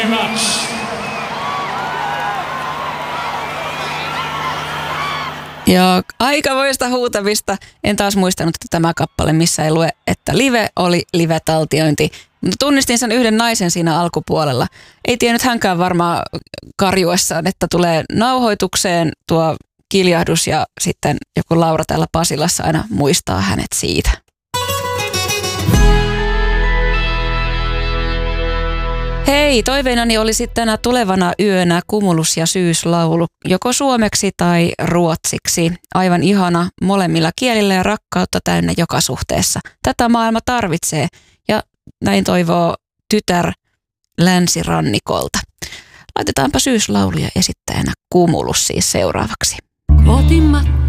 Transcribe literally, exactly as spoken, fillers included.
very much. Ja aikamoista huutamista. En taas muistanut, että tämä kappale, missä ei lue, että live oli live-taltiointi. Mutta tunnistin sen yhden naisen siinä alkupuolella. Ei tiennyt hänkään varmaan karjuessaan, että tulee nauhoitukseen tuo kiljahdus ja sitten joku Laura täällä Pasilassa aina muistaa hänet siitä. Hei, toiveinani olisi tänä tulevana yönä Kumulus ja Syyslaulu, joko suomeksi tai ruotsiksi. Aivan ihana molemmilla kielillä ja rakkautta täynnä joka suhteessa. Tätä maailma tarvitsee ja näin toivoo tytär länsirannikolta. Laitetaanpa Syyslauluja esittäjänä Kumulus siis seuraavaksi. Kotimatta.